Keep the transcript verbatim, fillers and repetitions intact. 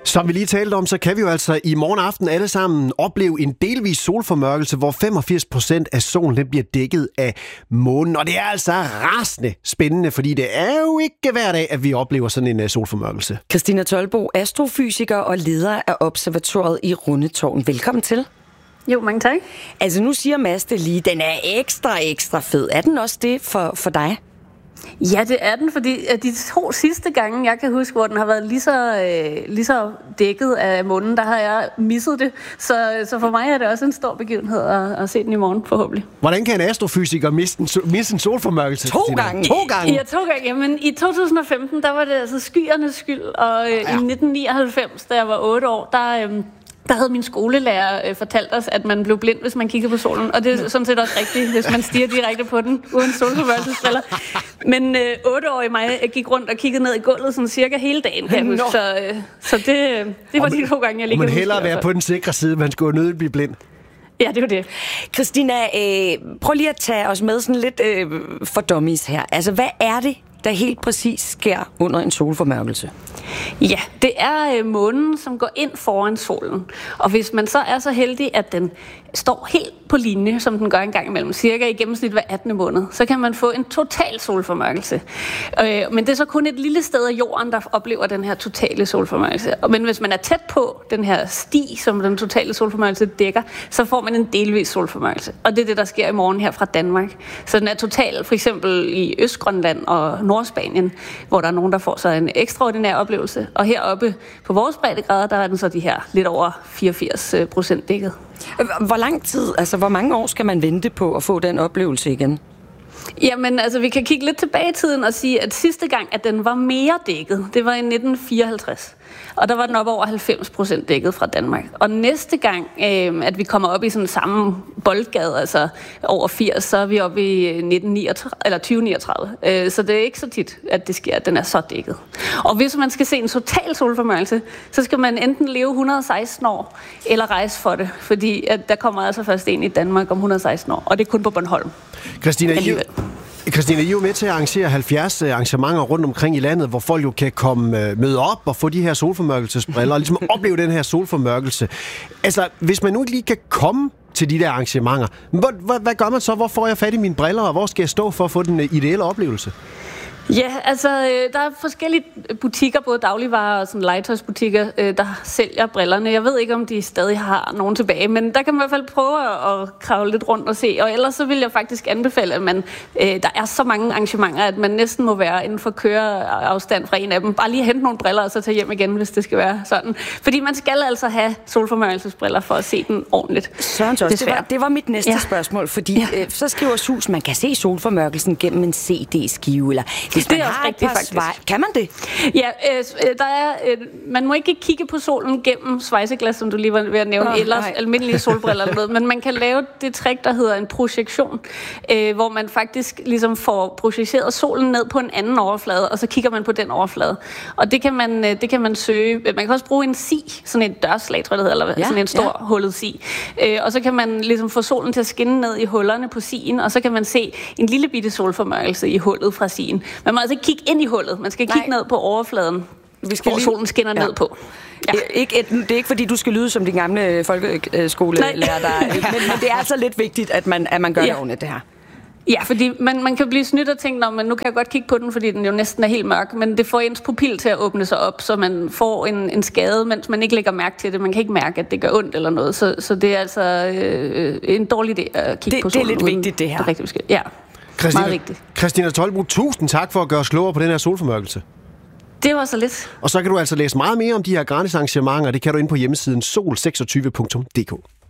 Som vi lige talte om, så kan vi jo altså i morgen aften alle sammen opleve en delvis solformørkelse, hvor femogfirs procent af solen den bliver dækket af månen. Og det er altså rasende spændende, fordi det er jo ikke hver dag, at vi oplever sådan en solformørkelse. Christina Tolbo, astrofysiker og leder af observatoriet i Rundetårn. Velkommen til. Jo, mange tak. Altså nu siger Mads det lige, den er ekstra, ekstra fed. Er den også det for, for dig? Ja, det er den, fordi de to sidste gange, jeg kan huske, hvor den har været lige så, øh, lige så dækket af månen, der har jeg misset det. Så, så for mig er det også en stor begivenhed at, at se den i morgen, forhåbentlig. Hvordan kan en astrofysiker miste en, miste en solformørkelse? To gange? To gange? Ja, to gange. Jamen, i to tusind og femten, der var det altså skyernes skyld, og øh, ja. i nitten nioghalvfems, da jeg var otte år, der... Øh, Der havde min skolelærer øh, fortalt os, at man blev blind, hvis man kiggede på solen. Og det er sådan set også rigtigt, hvis man stiger direkte på den, uden solformørkelsesbriller. Men øh, otteårige mig gik rundt og kiggede ned i gulvet sådan cirka hele dagen, kan jeg huske. Så, øh, så det, det var de to gange, jeg lige kan huske. Men hellere være på den sikre side, man skulle nødt blive blind. Ja, det var det. Christina, øh, prøv lige at tage os med sådan lidt øh, for dummies her. Altså, hvad er det, der helt præcis sker under en solformørkelse? Ja, det er øh, månen, som går ind foran solen. Og hvis man så er så heldig, at den står helt på linje, som den gør en gang imellem, cirka i gennemsnit hver attende måned, så kan man få en total solformørkelse. Øh, men det er så kun et lille sted af jorden, der oplever den her totale solformørkelse. Men hvis man er tæt på den her sti, som den totale solformørkelse dækker, så får man en delvis solformørkelse. Og det er det, der sker i morgen her fra Danmark. Så den er total, for eksempel i Østgrønland og Nordspanien, hvor der er nogen, der får så en ekstraordinær oplevelse. Og heroppe på vores breddegrader, der er den så de her lidt over fireogfirs procent dækket. Hvor lang tid, altså hvor mange år skal man vente på at få den oplevelse igen? Jamen, altså vi kan kigge lidt tilbage i tiden og sige, at sidste gang, at den var mere dækket, det var i nitten fireoghalvtreds. Og der var den op over halvfems procent dækket fra Danmark. Og næste gang, øh, at vi kommer op i sådan samme boldgade, altså over firs, så er vi oppe i nitten niogtredive, eller tyve niogtredive. Øh, så det er ikke så tit, at det sker, at den er så dækket. Og hvis man skal se en total solformørkelse, så skal man enten leve et hundrede og seksten år, eller rejse for det. Fordi at der kommer altså først en i Danmark om et hundrede og seksten år, og det er kun på Bornholm. Christina, I, Christina, I er jo med til at arrangere halvfjerds arrangementer rundt omkring i landet, hvor folk jo kan komme møde op og få de her solformørkelsesbriller og ligesom opleve den her solformørkelse. Altså, hvis man nu ikke lige kan komme til de der arrangementer, hvad, hvad, hvad gør man så? Hvor får jeg fat i mine briller, og hvor skal jeg stå for at få den ideelle oplevelse? Ja, altså der er forskellige butikker, både dagligvarer og sådan legetøjsbutikker, der sælger brillerne. Jeg ved ikke, om de stadig har nogen tilbage, men der kan man i hvert fald prøve at kravle lidt rundt og se. Og ellers så vil jeg faktisk anbefale, at man, der er så mange arrangementer, at man næsten må være inden for køreafstand fra en af dem. Bare lige hente nogle briller og så tage hjem igen, hvis det skal være sådan. Fordi man skal altså have solformørkelsesbriller for at se den ordentligt. Søren, det, det, var, det var mit næste ja. spørgsmål, fordi ja. øh, så skriver Sus, man kan se solformørkelsen gennem en C D-skive, eller hvis det man er også har rigtigt, faktisk. Svej... Kan man det? Ja, øh, der er, øh, man må ikke kigge på solen gennem svejseglas, som du lige var ved at nævne, oh, eller nej. almindelige solbriller eller noget, men man kan lave det trick, der hedder en projektion, øh, hvor man faktisk ligesom får projiceret solen ned på en anden overflade, og så kigger man på den overflade. Og det kan man, det kan man søge. Man kan også bruge en si, sådan et dørslag, tror jeg det hedder, eller ja, sådan en stor ja. hullet si. Øh, og så kan man ligesom få solen til at skinne ned i hullerne på sien, og så kan man se en lille bitte solformørkelse i hullet fra sien. Man må altså ikke kigge ind i hullet. Man skal kigge Nej. ned på overfladen, vi skal hvor lige... solen skinner ja. ned på. Ja. Ikke et, det er ikke, fordi du skal lyde som din gamle folkeskolelærer, der, men, men det er altså lidt vigtigt, at man, at man gør ja. det ordentligt, det her. Ja, fordi man, man kan blive snydt og tænke, men nu kan jeg godt kigge på den, fordi den jo næsten er helt mørk, men det får ens pupil til at åbne sig op, så man får en, en skade, mens man ikke lægger mærke til det. Man kan ikke mærke, at det gør ondt eller noget, så, så det er altså øh, en dårlig idé at kigge det, på solen. Det er lidt vigtigt, det her. Det er rigtig ja. Christina, meget vigtigt. Christina Tolbo, tusind tak for at gøre os klogere på den her solformørkelse. Det var så lidt. Og så kan du altså læse meget mere om de her gratis arrangementer, det kan du inde på hjemmesiden sol seksogtyve punktum d k.